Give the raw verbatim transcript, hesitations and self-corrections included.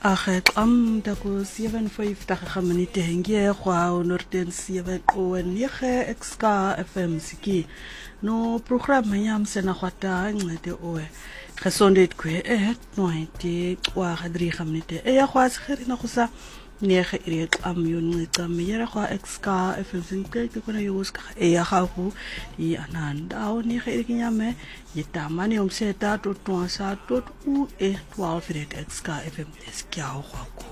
Aghet am daku zevenenvyftig minute hengie kwa honderd zeven o nege X K F M siki no programma yam sena kwata ngete oe gesondheid kwe et noite kwa drie minute e ya kwa sigeri na kusa nege ire am yon ngeta mera kwa X K F M sinke ke kuna yos ka e ya gafu di ananda o nege ire nyame yetamani om seta tot twansa tot u e twaalf red X K F M des kyao kwa